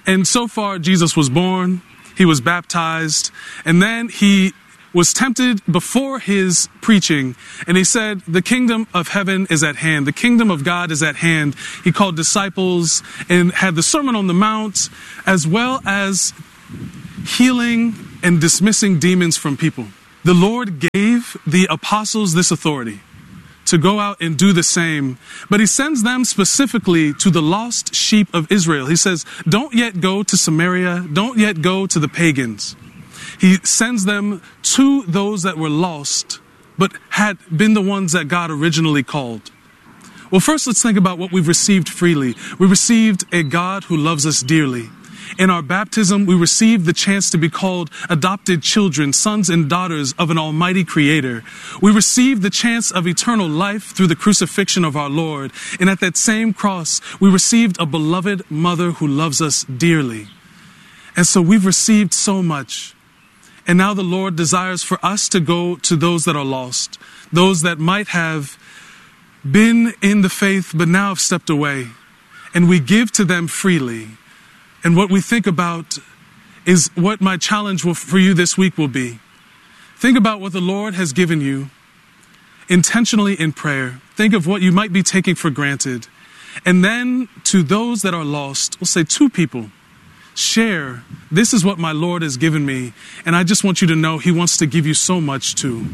And so far, Jesus was born, he was baptized, and then he was tempted before his preaching, and he said, the kingdom of heaven is at hand. The kingdom of God is at hand. He called disciples and had the Sermon on the Mount, as well as healing and dismissing demons from people. The Lord gave the apostles this authority to go out and do the same, but he sends them specifically to the lost sheep of Israel. He says, don't yet go to Samaria, don't yet go to the pagans. He sends them to those that were lost, but had been the ones that God originally called. Well, first let's think about what we've received freely. We received a God who loves us dearly. In our baptism, we received the chance to be called adopted children, sons and daughters of an almighty creator. We received the chance of eternal life through the crucifixion of our Lord. And at that same cross, we received a beloved mother who loves us dearly. And so we've received so much. And now the Lord desires for us to go to those that are lost, those that might have been in the faith but now have stepped away. And we give to them freely. And what we think about is what my challenge for you this week will be. Think about what the Lord has given you intentionally in prayer. Think of what you might be taking for granted. And then to those that are lost, we'll say 2 people. Share, this is what my Lord has given me, and I just want you to know he wants to give you so much too.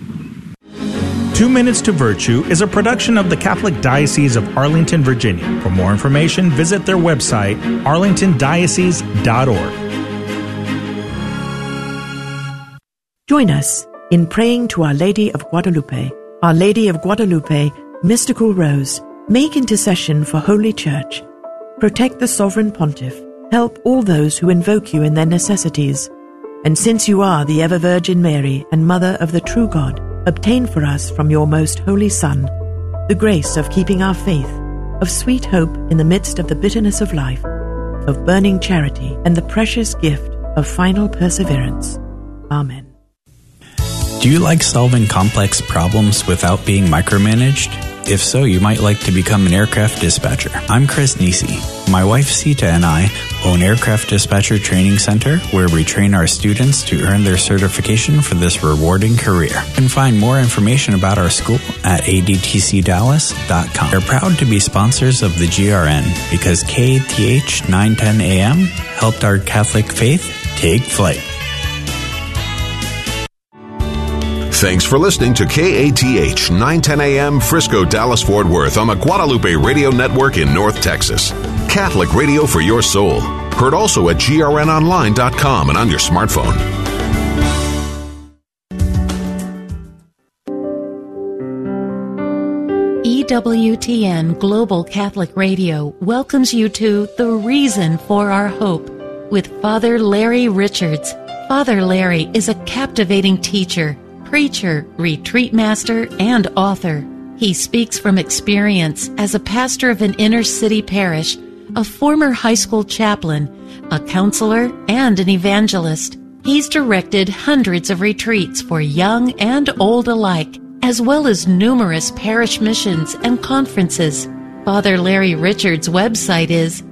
2 Minutes to Virtue is a production of the Catholic Diocese of Arlington, Virginia. For more information, visit their website, arlingtondiocese.org. Join us in praying to Our Lady of Guadalupe. Our Lady of Guadalupe, Mystical Rose, make intercession for Holy Church. Protect the Sovereign Pontiff. Help all those who invoke you in their necessities. And since you are the ever-Virgin Mary and Mother of the true God, obtain for us from your most holy Son the grace of keeping our faith, of sweet hope in the midst of the bitterness of life, of burning charity, and the precious gift of final perseverance. Amen. Do you like solving complex problems without being micromanaged? If so, you might like to become an aircraft dispatcher. I'm Chris Nisi. My wife Sita and I own Aircraft Dispatcher Training Center, where we train our students to earn their certification for this rewarding career. You can find more information about our school at adtcdallas.com. We're proud to be sponsors of the GRN because KATH 910 AM helped our Catholic faith take flight. Thanks for listening to KATH 910 AM Frisco, Dallas, Fort Worth on the Guadalupe Radio Network in North Texas. Catholic radio for your soul. Heard also at grnonline.com and on your smartphone. EWTN Global Catholic Radio welcomes you to The Reason for Our Hope with Father Larry Richards. Father Larry is a captivating teacher, preacher, retreat master, and author. He speaks from experience as a pastor of an inner-city parish, a former high school chaplain, a counselor, and an evangelist. He's directed hundreds of retreats for young and old alike, as well as numerous parish missions and conferences. Father Larry Richards' website is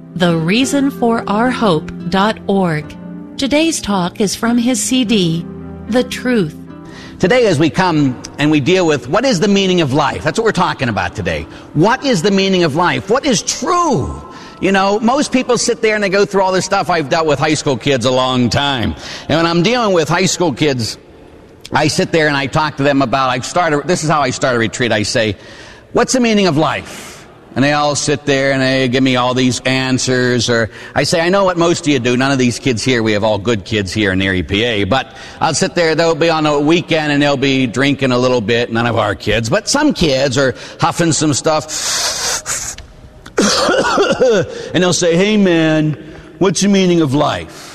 thereasonforourhope.org. Today's talk is from his CD, The Truth. Today, as we come and we deal with what is the meaning of life, that's what we're talking about today. What is the meaning of life? What is true? You know, most people sit there and they go through all this stuff. I've dealt with high school kids a long time. And when I'm dealing with high school kids, I sit there and I talk to them about, this is how I start a retreat. I say, what's the meaning of life? And they all sit there and they give me all these answers. Or I say, I know what most of you do. None of these kids here, we have all good kids here in the EPA. But I'll sit there, they'll be on a weekend and they'll be drinking a little bit. None of our kids. But some kids are huffing some stuff. And they'll say, hey man, what's the meaning of life?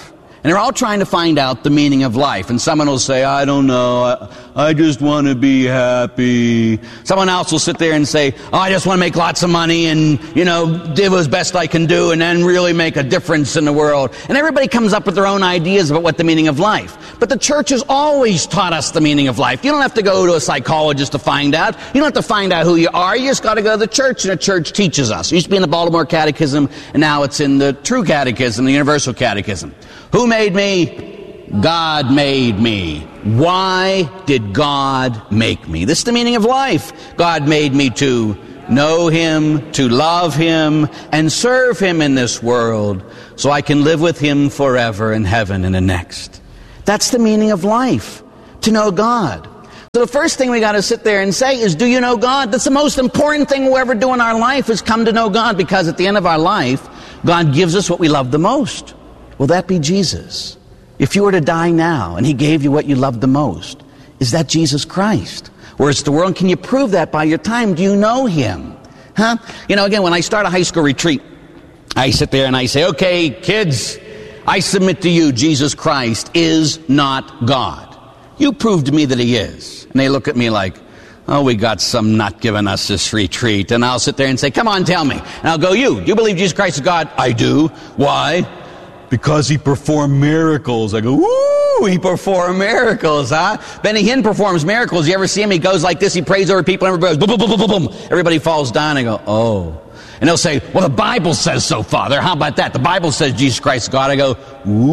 And they're all trying to find out the meaning of life. And someone will say, I don't know, I just want to be happy. Someone else will sit there and say, I just want to make lots of money and, do as best I can do and then really make a difference in the world. And everybody comes up with their own ideas about what the meaning of life. But the church has always taught us the meaning of life. You don't have to go to a psychologist to find out. You don't have to find out who you are. You just got to go to the church, and the church teaches us. It used to be in the Baltimore Catechism, and now it's in the True Catechism, the Universal Catechism. Who made me? God made me. Why did God make me? This is the meaning of life. God made me to know Him, to love Him, and serve Him in this world so I can live with Him forever in heaven and the next. That's the meaning of life, to know God. So the first thing we got to sit there and say is, do you know God? That's the most important thing we'll ever do in our life, is come to know God, because at the end of our life, God gives us what we love the most. Will that be Jesus? If you were to die now and He gave you what you loved the most, is that Jesus Christ? Or is it the world? Can you prove that by your time? Do you know Him? Huh? Again, when I start a high school retreat, I sit there and I say, okay, kids, I submit to you, Jesus Christ is not God. You prove to me that He is. And they look at me like, oh, we got some nut giving us this retreat. And I'll sit there and say, come on, tell me. And I'll go, you believe Jesus Christ is God? I do. Why? Because He performed miracles. I go, woo, He performed miracles, huh? Benny Hinn performs miracles. You ever see him? He goes like this, he prays over people, and everybody goes, boom, boom, boom, boom, boom. Everybody falls down. I go, oh. And they'll say, well, the Bible says so, Father. How about that? The Bible says Jesus Christ is God. I go,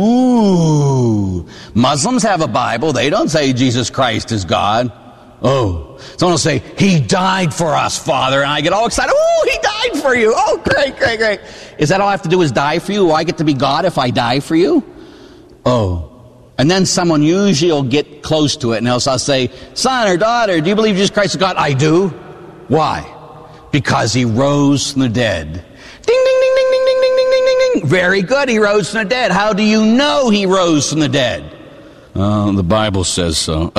ooh. Muslims have a Bible. They don't say Jesus Christ is God. Oh. Someone will say, He died for us, Father. And I get all excited. Oh, He died for you. Oh, great, great, great. Is that all I have to do is die for you? Will I get to be God if I die for you? Oh. And then someone usually will get close to it, and they'll say, son or daughter, do you believe Jesus Christ is God? I do. Why? Because He rose from the dead. Ding, ding, ding, ding, ding, ding, ding, ding, ding, ding, ding. Very good, He rose from the dead. How do you know He rose from the dead? Oh, the Bible says so.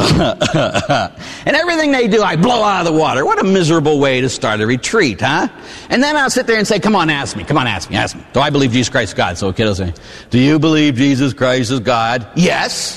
And everything they do, I blow out of the water. What a miserable way to start a retreat, huh? And then I'll sit there and say, come on, ask me. Come on, ask me. Do I believe Jesus Christ is God? So a kid will say, do you believe Jesus Christ is God? Yes.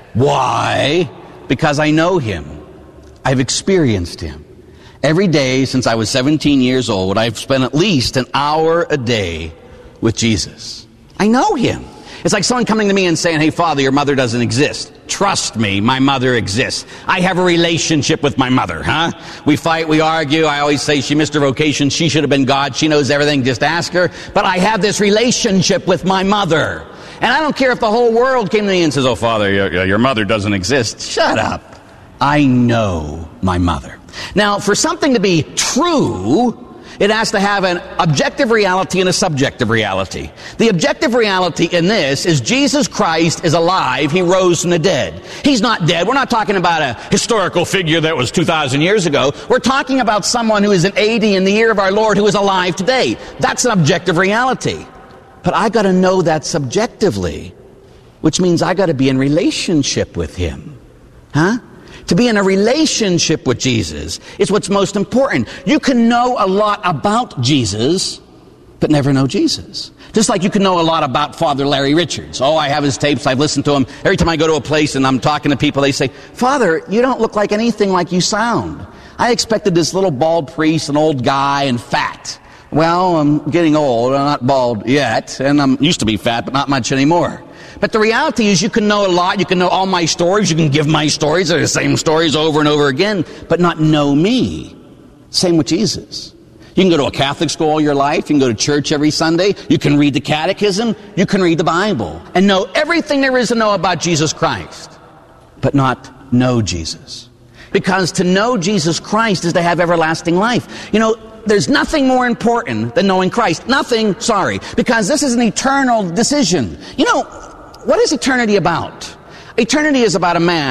Why? Because I know Him. I've experienced Him. Every day since I was 17 years old, I've spent at least an hour a day with Jesus. I know Him. It's like someone coming to me and saying, hey, Father, your mother doesn't exist. Trust me, my mother exists. I have a relationship with my mother, huh? We fight, we argue. I always say she missed her vocation. She should have been God. She knows everything. Just ask her. But I have this relationship with my mother. And I don't care if the whole world came to me and says, oh, Father, your mother doesn't exist. Shut up. I know my mother. Now, for something to be true, it has to have an objective reality and a subjective reality. The objective reality in this is Jesus Christ is alive. He rose from the dead. He's not dead. We're not talking about a historical figure that was 2,000 years ago. We're talking about someone who is in AD in the year of our Lord who is alive today. That's an objective reality. But I got to know that subjectively, which means I got to be in relationship with Him. Huh? To be in a relationship with Jesus is what's most important. You can know a lot about Jesus, but never know Jesus. Just like you can know a lot about Father Larry Richards. Oh, I have his tapes, I've listened to him. Every time I go to a place and I'm talking to people, they say, Father, you don't look like anything like you sound. I expected this little bald priest, an old guy, and fat. Well, I'm getting old, I'm not bald yet, and I'm used to be fat, but not much anymore. But the reality is you can know a lot, you can know all my stories, you can give my stories, they're the same stories over and over again, but not know me. Same with Jesus. You can go to a Catholic school all your life, you can go to church every Sunday, you can read the catechism, you can read the Bible, and know everything there is to know about Jesus Christ, but not know Jesus. Because to know Jesus Christ is to have everlasting life. You know, there's nothing more important than knowing Christ. Nothing, because this is an eternal decision. You know, what is eternity about? Eternity is about a man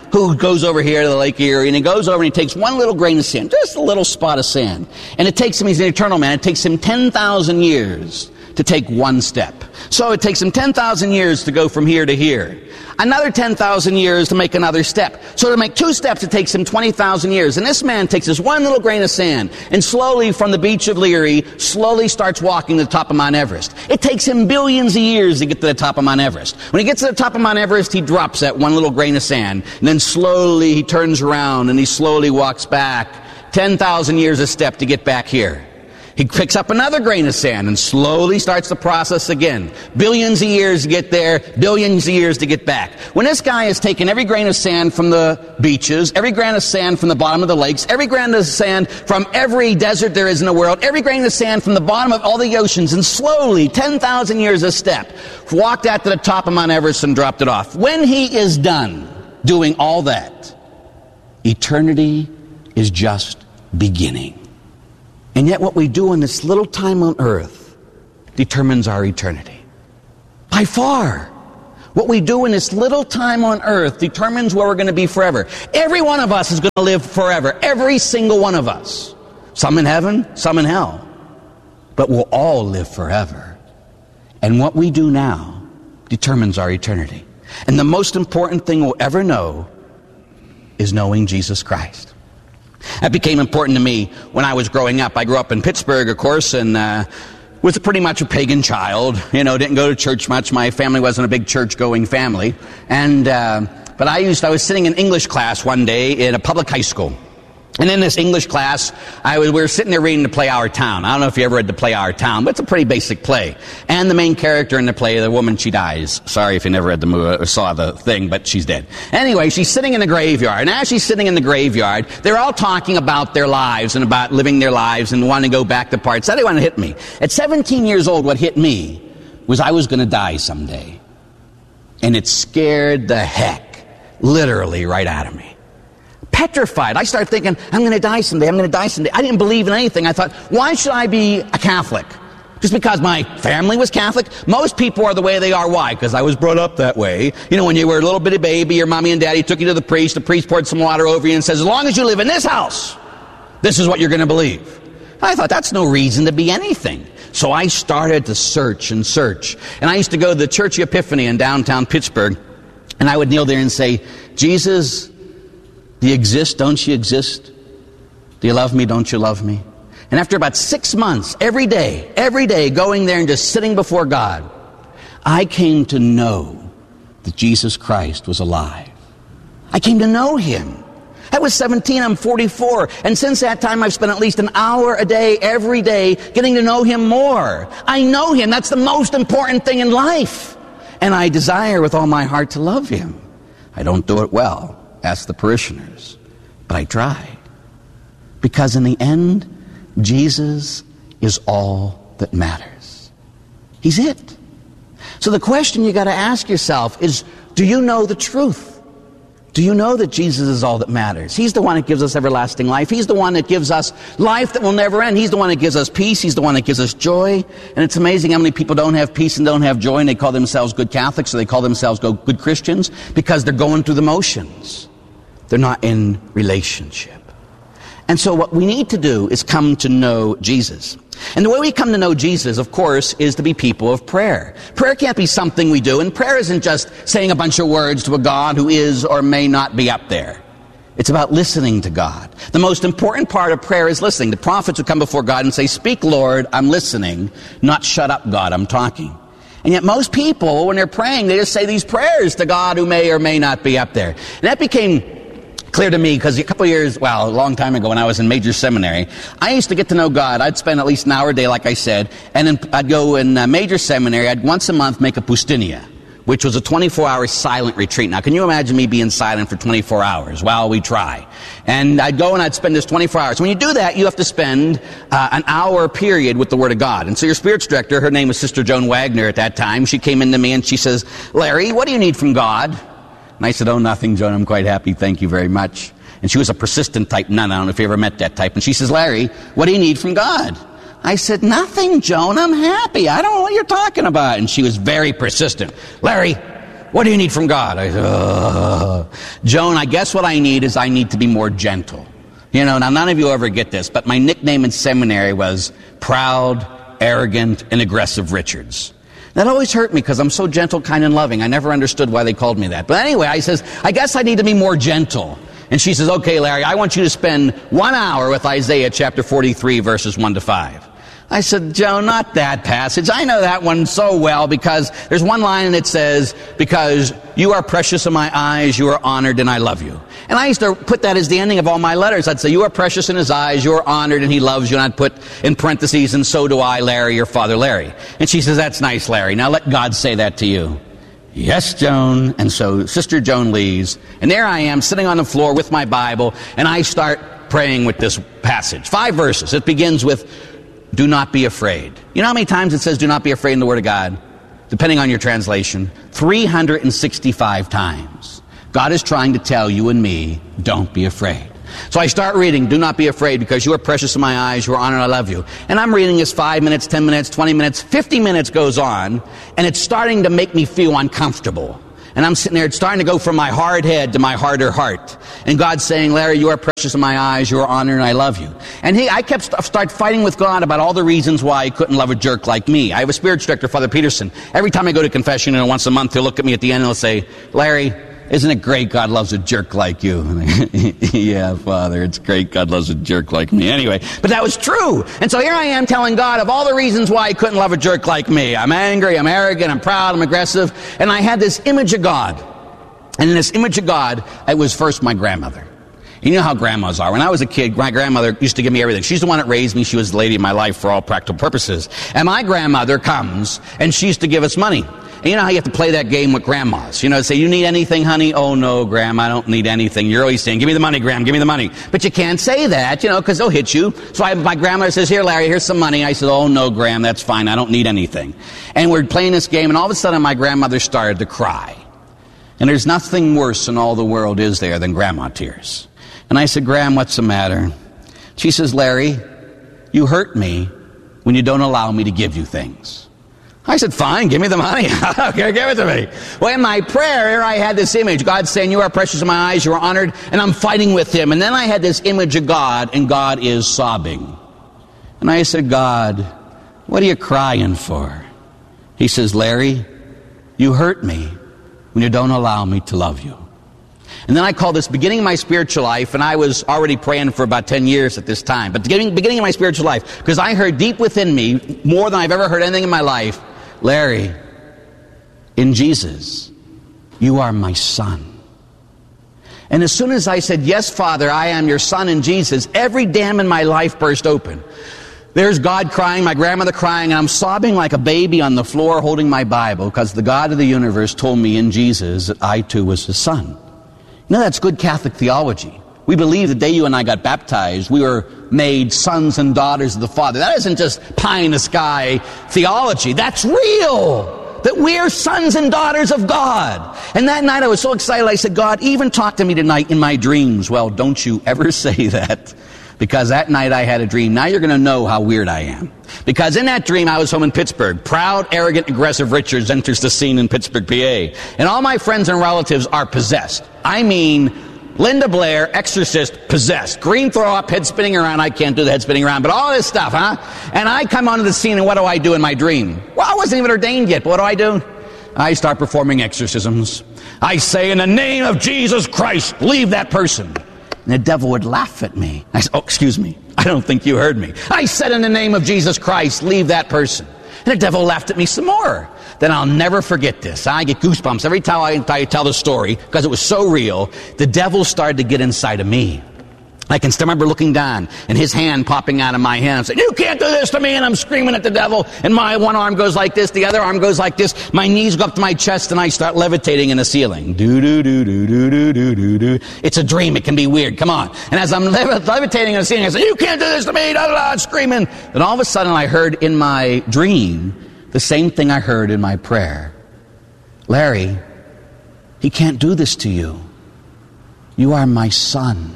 who goes over here to the Lake Erie, and he goes over and he takes one little grain of sand, just a little spot of sand. And it takes him, he's an eternal man, it takes him 10,000 years to take one step. So it takes him 10,000 years to go from here to here. Another 10,000 years to make another step. So to make 2 steps, it takes him 20,000 years. And this man takes this one little grain of sand and slowly from the beach of Leary, slowly starts walking to the top of Mount Everest. It takes him billions of years to get to the top of Mount Everest. When he gets to the top of Mount Everest, he drops that one little grain of sand. And then slowly he turns around and he slowly walks back 10,000 years a step to get back here. He picks up another grain of sand and slowly starts the process again. Billions of years to get there, billions of years to get back. When this guy has taken every grain of sand from the beaches, every grain of sand from the bottom of the lakes, every grain of sand from every desert there is in the world, every grain of sand from the bottom of all the oceans, and slowly, 10,000 years a step, walked out to the top of Mount Everest and dropped it off. When he is done doing all that, eternity is just beginning. And yet what we do in this little time on earth determines our eternity. By far. What we do in this little time on earth determines where we're going to be forever. Every one of us is going to live forever. Every single one of us. Some in heaven, some in hell. But we'll all live forever. And what we do now determines our eternity. And the most important thing we'll ever know is knowing Jesus Christ. That became important to me when I was growing up. I grew up in Pittsburgh, of course, and was pretty much a pagan child. You know, didn't go to church much. My family wasn't a big church-going family. But I was sitting in English class one day in a public high school. And in this English class, we were sitting there reading the play Our Town. I don't know if you ever read the play Our Town, but it's a pretty basic play. And the main character in the play, the woman, she dies. Sorry if you never read the movie or saw the thing, but she's dead. Anyway, she's sitting in the graveyard. And as she's sitting in the graveyard, they're all talking about their lives and about living their lives and wanting to go back to parts. That didn't hit me. At 17 years old, what hit me was I was going to die someday. And it scared the heck, literally, right out of me. Petrified. I started thinking, I'm going to die someday. I'm going to die someday. I didn't believe in anything. I thought, why should I be a Catholic? Just because my family was Catholic? Most people are the way they are. Why? Because I was brought up that way. You know, when you were a little bitty baby, your mommy and daddy took you to the priest poured some water over you and says, as long as you live in this house, this is what you're going to believe. I thought, that's no reason to be anything. So I started to search and search. And I used to go to the Church of Epiphany in downtown Pittsburgh, and I would kneel there and say, Jesus, do you exist? Don't you exist? Do you love me? Don't you love me? And after about 6 months, every day, going there and just sitting before God, I came to know that Jesus Christ was alive. I came to know Him. I was 17, I'm 44. And since that time, I've spent at least an hour a day, every day, getting to know Him more. I know Him. That's the most important thing in life. And I desire with all my heart to love Him. I don't do it well. Ask the parishioners. But I try. Because in the end, Jesus is all that matters. He's it. So the question you got to ask yourself is, do you know the truth? Do you know that Jesus is all that matters? He's the one that gives us everlasting life. He's the one that gives us life that will never end. He's the one that gives us peace. He's the one that gives us joy. And it's amazing how many people don't have peace and don't have joy, and they call themselves good Catholics, or they call themselves good Christians, because they're going through the motions. They're not in relationship. And so what we need to do is come to know Jesus. And the way we come to know Jesus, of course, is to be people of prayer. Prayer can't be something we do, and prayer isn't just saying a bunch of words to a God who is or may not be up there. It's about listening to God. The most important part of prayer is listening. The prophets would come before God and say, speak, Lord, I'm listening, not shut up, God, I'm talking. And yet most people, when they're praying, they just say these prayers to God who may or may not be up there. And that became clear to me because a long time ago when I was in major seminary, I used to get to know God. I'd spend at least an hour a day, like I said, and then I'd go in major seminary. I'd once a month make a pustinia, which was a 24-hour silent retreat. Now, can you imagine me being silent for 24 hours? Well, we try. And I'd go and I'd spend this 24 hours. When you do that, you have to spend an hour period with the Word of God. And so your spiritual director, her name was Sister Joan Wagner at that time, she came into me and she says, Larry, what do you need from God? And I said, oh, nothing, Joan. I'm quite happy. Thank you very much. And she was a persistent type nun. I don't know if you ever met that type. And she says, Larry, what do you need from God? I said, nothing, Joan. I'm happy. I don't know what you're talking about. And she was very persistent. Larry, what do you need from God? I said, Joan, I guess what I need is I need to be more gentle. You know, now none of you ever get this, but my nickname in seminary was Proud, Arrogant, and Aggressive Richards. That always hurt me because I'm so gentle, kind, and loving. I never understood why they called me that. But anyway, I says, I guess I need to be more gentle. And she says, okay, Larry, I want you to spend 1 hour with Isaiah chapter 43, verses 1 to 5. I said, Joe, not that passage. I know that one so well because there's one line and it says, because you are precious in my eyes, you are honored, and I love you. And I used to put that as the ending of all my letters. I'd say, you are precious in his eyes, you are honored, and he loves you. And I'd put in parentheses, and so do I, Larry, your father, Larry. And she says, that's nice, Larry. Now let God say that to you. Yes, Joan. And so Sister Joan leaves. And there I am sitting on the floor with my Bible, and I start praying with this passage. 5 verses. It begins with, do not be afraid. You know how many times it says do not be afraid in the Word of God? Depending on your translation, 365 times. God is trying to tell you and me, don't be afraid. So I start reading, do not be afraid because you are precious in my eyes, you are honored, I love you. And I'm reading this 5 minutes, 10 minutes, 20 minutes, 50 minutes goes on, and it's starting to make me feel uncomfortable. And I'm sitting there, it's starting to go from my hard head to my harder heart. And God's saying, Larry, you are precious in my eyes, you are honored, and I love you. And I start fighting with God about all the reasons why I couldn't love a jerk like me. I have a spiritual director, Father Peterson. Every time I go to confession, once a month, he'll look at me at the end and he'll say, Larry, isn't it great God loves a jerk like you? Yeah, Father, it's great God loves a jerk like me. Anyway, but that was true. And so here I am telling God of all the reasons why I couldn't love a jerk like me. I'm angry, I'm arrogant, I'm proud, I'm aggressive. And I had this image of God. And in this image of God, it was first my grandmother. You know how grandmas are. When I was a kid, my grandmother used to give me everything. She's the one that raised me. She was the lady of my life for all practical purposes. And my grandmother comes, and she used to give us money. And you know how you have to play that game with grandmas. You know, say, you need anything, honey? Oh, no, Gram, I don't need anything. You're always saying, give me the money, Gram, give me the money. But you can't say that, you know, because they'll hit you. So my grandmother says, here, Larry, here's some money. I said, oh, no, Gram, that's fine. I don't need anything. And we're playing this game, and all of a sudden my grandmother started to cry. And there's nothing worse in all the world, is there, than grandma tears. And I said, Gram, what's the matter? She says, Larry, you hurt me when you don't allow me to give you things. I said, fine, give me the money. Okay, give it to me. Well, in my prayer, here I had this image. God saying, you are precious in my eyes, you are honored, and I'm fighting with him. And then I had this image of God, and God is sobbing. And I said, God, what are you crying for? He says, Larry, you hurt me when you don't allow me to love you. And then I call this beginning of my spiritual life, and I was already praying for about 10 years at this time. But the beginning of my spiritual life, because I heard deep within me, more than I've ever heard anything in my life, Larry, in Jesus, you are my son. And as soon as I said, yes, Father, I am your son in Jesus, every dam in my life burst open. There's God crying, my grandmother crying, and I'm sobbing like a baby on the floor holding my Bible because the God of the universe told me in Jesus that I too was his son. You know, that's good Catholic theology. We believe the day you and I got baptized, we were made sons and daughters of the Father. That isn't just pie in the sky theology. That's real. That we're sons and daughters of God. And that night I was so excited, I said, God, even talk to me tonight in my dreams. Well, don't you ever say that. Because that night I had a dream. Now you're going to know how weird I am. Because in that dream I was home in Pittsburgh. Proud, arrogant, aggressive Richards enters the scene in Pittsburgh, PA. And all my friends and relatives are possessed. I mean, Linda Blair, exorcist, possessed. Green throw up, head spinning around. I can't do the head spinning around, but all this stuff, huh? And I come onto the scene, and what do I do in my dream? Well, I wasn't even ordained yet, but what do? I start performing exorcisms. I say, in the name of Jesus Christ, leave that person. And the devil would laugh at me. I said, oh, excuse me, I don't think you heard me. I said, in the name of Jesus Christ, leave that person. And the devil laughed at me some more. Then I'll never forget this. I get goosebumps every time I tell the story because it was so real. The devil started to get inside of me. I can still remember looking down and his hand popping out of my hand and saying, you can't do this to me. And I'm screaming at the devil. And my one arm goes like this. The other arm goes like this. My knees go up to my chest and I start levitating in the ceiling. Do-do-do-do-do-do-do-do. It's a dream. It can be weird. Come on. And as I'm levitating in the ceiling, I say, you can't do this to me. Da-da-da, screaming. Then all of a sudden I heard in my dream the same thing I heard in my prayer. Larry, he can't do this to you. You are my son.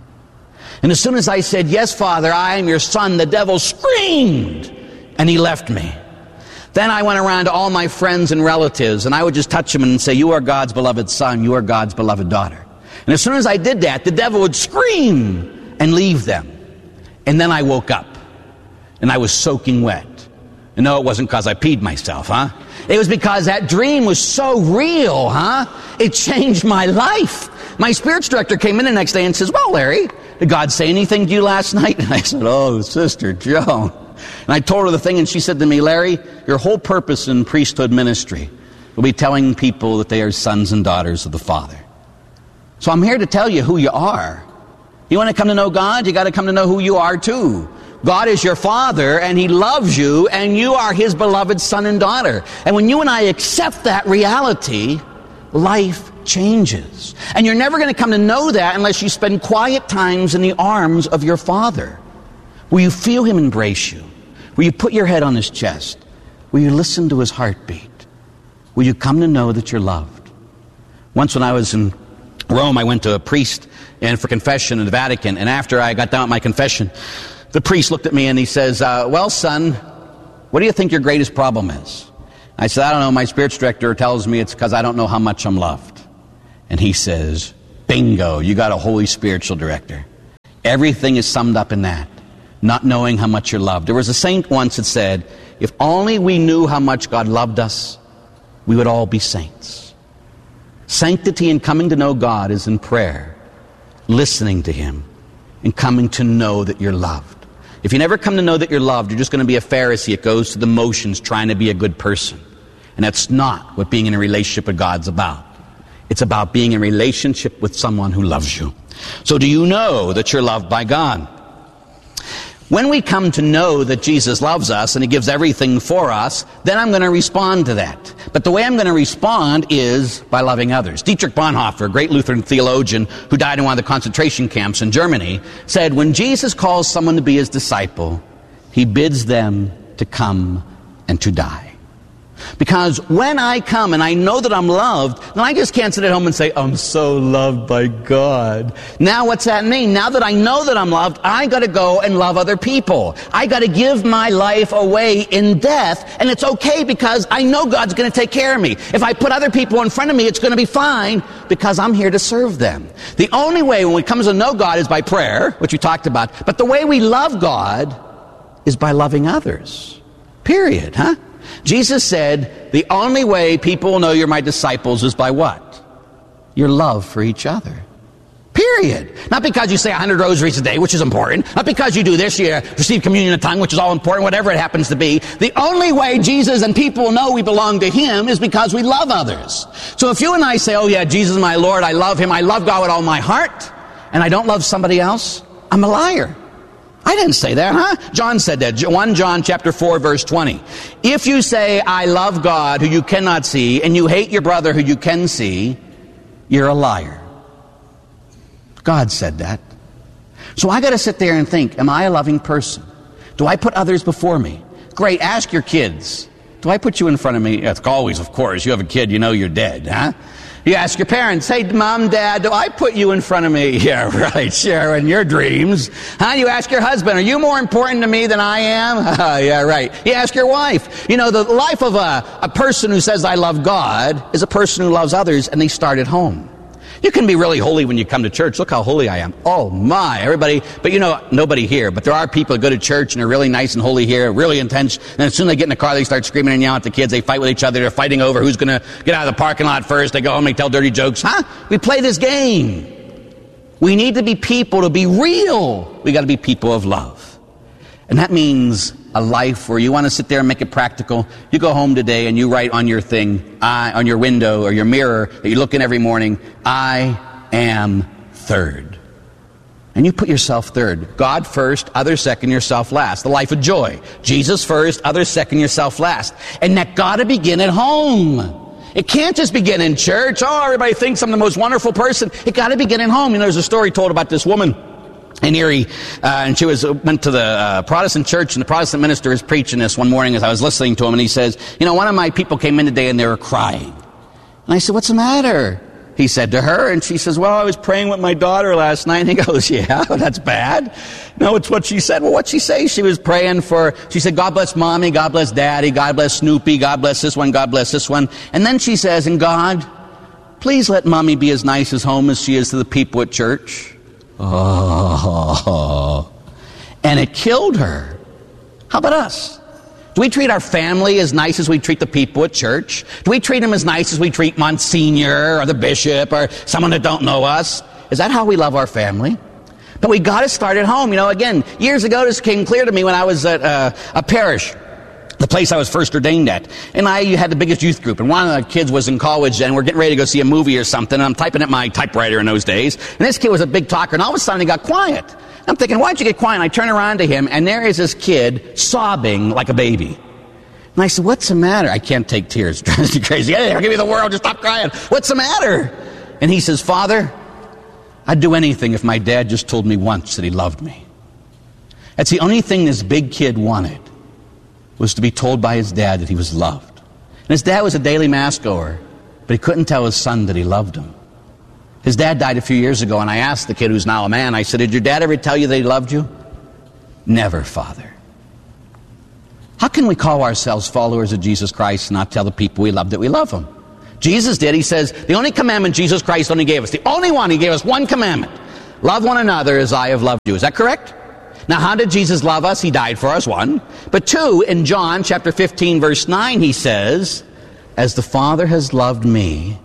And as soon as I said, yes, Father, I am your son, the devil screamed, and he left me. Then I went around to all my friends and relatives, and I would just touch them and say, you are God's beloved son, you are God's beloved daughter. And as soon as I did that, the devil would scream and leave them. And then I woke up, and I was soaking wet. And no, it wasn't because I peed myself, huh? It was because that dream was so real, huh? It changed my life. My spirits director came in the next day and says, well, Larry, did God say anything to you last night? And I said, oh, Sister Joan. And I told her the thing, and she said to me, Larry, your whole purpose in priesthood ministry will be telling people that they are sons and daughters of the Father. So I'm here to tell you who you are. You want to come to know God? You got to come to know who you are too. God is your Father, and He loves you, and you are His beloved son and daughter. And when you and I accept that reality, life changes. And you're never going to come to know that unless you spend quiet times in the arms of your Father. Will you feel Him embrace you? Will you put your head on His chest? Will you listen to His heartbeat? Will you come to know that you're loved? Once when I was in Rome, I went to a priest and for confession in the Vatican, and after I got done with my confession, the priest looked at me and he says, well, son, what do you think your greatest problem is? I said, I don't know. My spirits director tells me it's because I don't know how much I'm loved. And he says, bingo, you got a Holy Spiritual Director. Everything is summed up in that, not knowing how much you're loved. There was a saint once that said, if only we knew how much God loved us, we would all be saints. Sanctity in coming to know God is in prayer, listening to Him, and coming to know that you're loved. If you never come to know that you're loved, you're just going to be a Pharisee that goes through the motions trying to be a good person. And that's not what being in a relationship with God's about. It's about being in a relationship with someone who loves you. So do you know that you're loved by God? When we come to know that Jesus loves us and He gives everything for us, then I'm going to respond to that. But the way I'm going to respond is by loving others. Dietrich Bonhoeffer, a great Lutheran theologian who died in one of the concentration camps in Germany, said, when Jesus calls someone to be His disciple, He bids them to come and to die. Because when I come and I know that I'm loved, then I just can't sit at home and say, I'm so loved by God. Now what's that mean? Now that I know that I'm loved, I got to go and love other people. I got to give my life away in death, and it's okay because I know God's going to take care of me. If I put other people in front of me, it's going to be fine because I'm here to serve them. The only way when it comes to know God is by prayer, which we talked about, but the way we love God is by loving others. Period, huh? Jesus said, the only way people will know you're my disciples is by what? Your love for each other. Period. Not because you say 100 rosaries a day, which is important. Not because you do this, you receive communion in the tongue, which is all important, whatever it happens to be. The only way Jesus and people will know we belong to Him is because we love others. So if you and I say, oh yeah, Jesus is my Lord, I love Him, I love God with all my heart, and I don't love somebody else, I'm a liar. I didn't say that, huh? John said that. 1 John chapter 4, verse 20. If you say, I love God who you cannot see, and you hate your brother who you can see, you're a liar. God said that. So I got to sit there and think, am I a loving person? Do I put others before me? Great, ask your kids. Do I put you in front of me? It's always, of course. You have a kid, you know you're dead, huh? You ask your parents, hey, Mom, Dad, do I put you in front of me? Yeah, right, sure, in your dreams. Huh? You ask your husband, are you more important to me than I am? Yeah, right. You ask your wife. You know, the life of a person who says, I love God, is a person who loves others, and they start at home. You can be really holy when you come to church. Look how holy I am. Oh my, everybody. But you know, nobody here. But there are people that go to church and are really nice and holy here, really intense. And as soon as they get in the car, they start screaming and yelling at the kids. They fight with each other. They're fighting over who's going to get out of the parking lot first. They go home, they tell dirty jokes. Huh? We play this game. We need to be people to be real. We got to be people of love. And that means a life where you want to sit there and make it practical. You go home today and you write on your thing, on your window or your mirror that you look in every morning, I am third. And you put yourself third. God first, others second, yourself last. The life of joy. Jesus first, others second, yourself last. And that got to begin at home. It can't just begin in church. Oh, everybody thinks I'm the most wonderful person. It got to begin at home. You know, there's a story told about this woman in Erie, and she went to the Protestant church, and the Protestant minister was preaching this one morning as I was listening to him, and he says, you know, one of my people came in today and they were crying. And I said, what's the matter? he said to her, and she says, well, I was praying with my daughter last night. And he goes, yeah, that's bad. No, it's what she said. Well, what'd she say? She was praying she said, God bless Mommy, God bless Daddy, God bless Snoopy, God bless this one, God bless this one. And then she says, and God, please let Mommy be as nice as home as she is to the people at church. Oh, and it killed her. How about us? Do we treat our family as nice as we treat the people at church? Do we treat them as nice as we treat Monsignor or the bishop or someone that don't know us? Is that how we love our family? But we got to start at home. Again, years ago this came clear to me when I was at a parish, the place I was first ordained at. And I had the biggest youth group. And one of the kids was in college and we're getting ready to go see a movie or something. And I'm typing at my typewriter in those days. And this kid was a big talker. And all of a sudden he got quiet. I'm thinking, why'd you get quiet? And I turn around to him, and there is this kid sobbing like a baby. And I said, what's the matter? I can't take tears. It drives me crazy. Hey, I'll give you the world. Just stop crying. What's the matter? And he says, Father, I'd do anything if my dad just told me once that he loved me. That's the only thing this big kid wanted, was to be told by his dad that he was loved. And his dad was a daily mass goer, but he couldn't tell his son that he loved him. His dad died a few years ago, and I asked the kid who's now a man, I said, did your dad ever tell you that he loved you? Never, Father. How can we call ourselves followers of Jesus Christ and not tell the people we love that we love them? Jesus did. He says, the only commandment Jesus Christ only gave us, the only one, he gave us one commandment. Love one another as I have loved you. Is that correct? Now, how did Jesus love us? He died for us, one. But two, in John chapter 15, verse 9, he says, as the Father has loved me,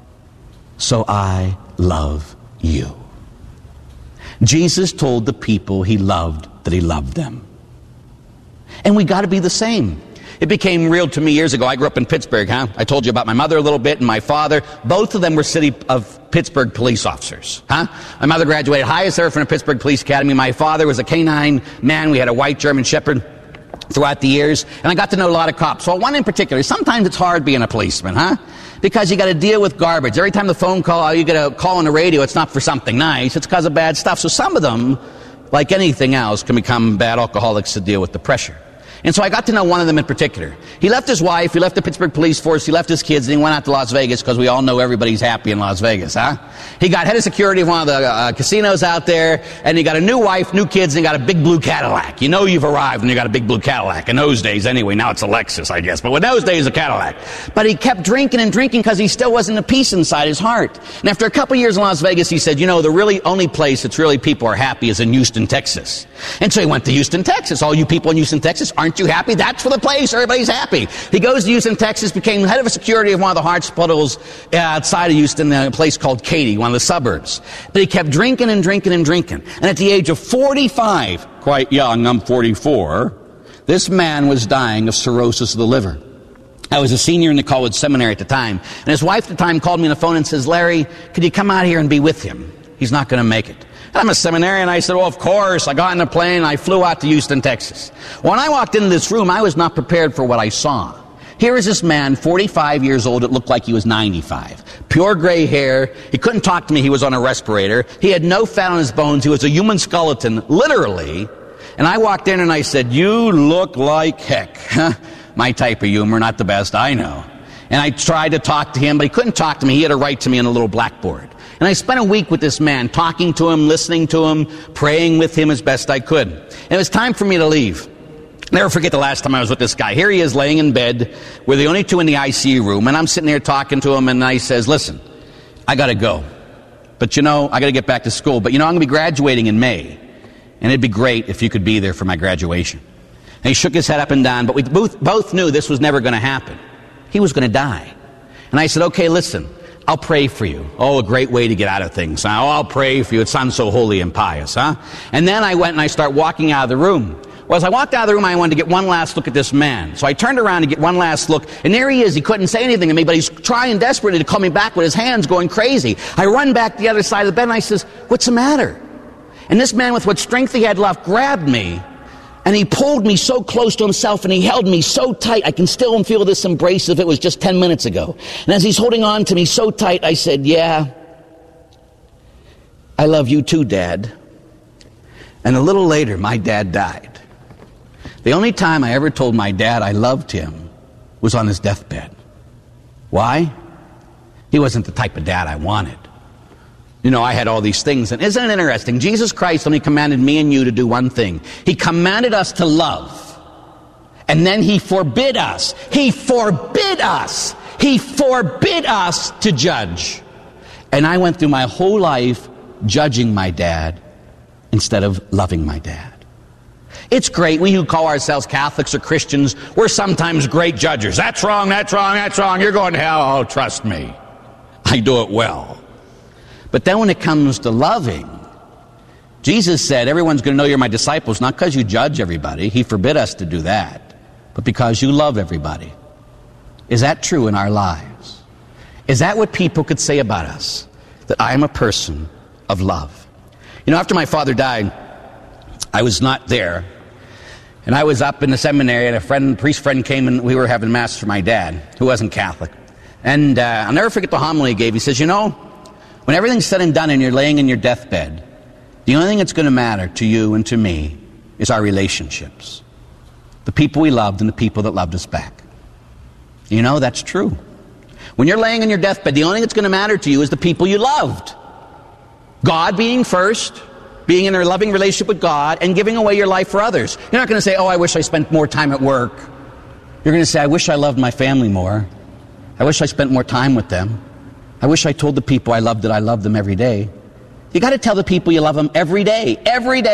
so I love you. Jesus told the people he loved that he loved them. And we got to be the same. It became real to me years ago. I grew up in Pittsburgh, I told you about my mother a little bit and my father. Both of them were city of Pittsburgh police officers, My mother graduated highest ever from the Pittsburgh Police Academy. My father was a canine man. We had a white German Shepherd throughout the years. And I got to know a lot of cops. Well, one in particular, sometimes it's hard being a policeman, Because you got to deal with garbage. Every time the phone call, you get a call on the radio, it's not for something nice. It's because of bad stuff. So some of them, like anything else, can become bad alcoholics to deal with the pressure. And so I got to know one of them in particular. He left his wife, he left the Pittsburgh police force, he left his kids, and he went out to Las Vegas because we all know everybody's happy in Las Vegas, He got head of security of one of the casinos out there, and he got a new wife, new kids, and he got a big blue Cadillac. You know you've arrived when you got a big blue Cadillac. In those days, anyway. Now it's a Lexus, I guess. But in those days, a Cadillac. But he kept drinking and drinking because he still wasn't at peace inside his heart. And after a couple years in Las Vegas, he said, the really only place that's really people are happy is in Houston, Texas. And so he went to Houston, Texas. All you people in Houston, Texas, aren't you happy? That's the place. Everybody's happy. He goes to Houston, Texas, became head of security of one of the hospitals outside of Houston, a place called Katy, one of the suburbs. But he kept drinking and drinking and drinking. And at the age of 45, quite young, I'm 44, this man was dying of cirrhosis of the liver. I was a senior in the college seminary at the time. And his wife at the time called me on the phone and says, Larry, could you come out here and be with him? He's not going to make it. I'm a seminarian. I said, well, of course. I got in a plane and I flew out to Houston, Texas. When I walked into this room, I was not prepared for what I saw. Here is this man, 45 years old. It looked like he was 95. Pure gray hair. He couldn't talk to me. He was on a respirator. He had no fat on his bones. He was a human skeleton, literally. And I walked in and I said, you look like heck. My type of humor, not the best, I know. And I tried to talk to him, but he couldn't talk to me. He had to write to me on a little blackboard. And I spent a week with this man, talking to him, listening to him, praying with him as best I could. And it was time for me to leave. Never forget the last time I was with this guy. Here he is laying in bed. We're the only two in the ICU room. And I'm sitting there talking to him, and I says, listen, I got to go. But I got to get back to school. But I'm going to be graduating in May. And it'd be great if you could be there for my graduation. And he shook his head up and down, but we both knew this was never going to happen. He was going to die. And I said, okay, listen. I'll pray for you. Oh, a great way to get out of things. Oh, I'll pray for you. It sounds so holy and pious, And then I went and I started walking out of the room. Well, as I walked out of the room, I wanted to get one last look at this man. So I turned around to get one last look, and there he is. He couldn't say anything to me, but he's trying desperately to call me back with his hands going crazy. I run back to the other side of the bed, and I says, what's the matter? And this man, with what strength he had left, grabbed me, and he pulled me so close to himself, and he held me so tight. I can still feel this embrace as if it was just 10 minutes ago. And as he's holding on to me so tight, I said, yeah, I love you too, Dad. And a little later, my dad died. The only time I ever told my dad I loved him was on his deathbed. Why? He wasn't the type of dad I wanted. I had all these things. And isn't it interesting? Jesus Christ only commanded me and you to do one thing. He commanded us to love. And then he forbid us. He forbid us. He forbid us to judge. And I went through my whole life judging my dad instead of loving my dad. It's great. We who call ourselves Catholics or Christians, we're sometimes great judges. That's wrong, that's wrong, that's wrong. You're going to hell. Oh, trust me. I do it well. But then when it comes to loving, Jesus said, everyone's going to know you're my disciples, not because you judge everybody. He forbid us to do that, but because you love everybody. Is that true in our lives? Is that what people could say about us? That I am a person of love? After my father died, I was not there. And I was up in the seminary, and a priest friend came, and we were having mass for my dad, who wasn't Catholic. And I'll never forget the homily he gave. He says, when everything's said and done and you're laying in your deathbed, the only thing that's going to matter to you and to me is our relationships. The people we loved and the people that loved us back. That's true. When you're laying in your deathbed, the only thing that's going to matter to you is the people you loved. God being first, being in a loving relationship with God, and giving away your life for others. You're not going to say, I wish I spent more time at work. You're going to say, I wish I loved my family more. I wish I spent more time with them. I wish I told the people I loved that I love them every day. You got to tell the people you love them every day. Every day.